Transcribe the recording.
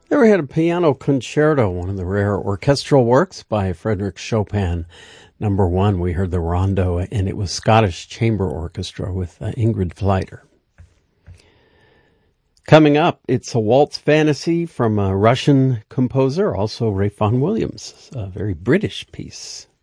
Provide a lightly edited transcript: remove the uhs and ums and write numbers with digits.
There we had a piano concerto, one of the rare orchestral works by Frédéric Chopin. Number one, we heard the Rondo, and it was Scottish Chamber Orchestra with Ingrid Fleider. Coming up, it's a waltz fantasy from a Russian composer, also Ray Vaughan Williams, a very British piece.